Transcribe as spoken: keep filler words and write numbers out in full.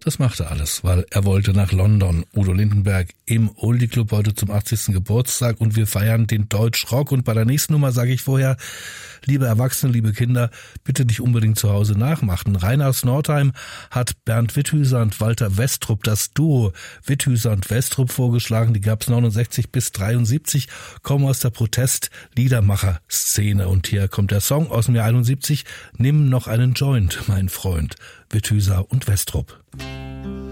Das machte alles, weil er wollte nach London. Udo Lindenberg im Oldie Club heute zum achtzigsten Geburtstag und wir feiern den Deutschrock. Und bei der nächsten Nummer sage ich vorher, liebe Erwachsene, liebe Kinder, bitte nicht unbedingt zu Hause nachmachen. Rainer aus Nordheim hat Bernd Witthüser und Walter Westrup, das Duo Witthüser und Westrup vorgeschlagen. Die gab es neunundsechzig bis dreiundsiebzig, kommen aus der Protest-Liedermacher-Szene. Und hier kommt der Song aus dem Jahr einundsiebzig, Nimm noch einen Joint, mein Freund. Witthüser und Westrup.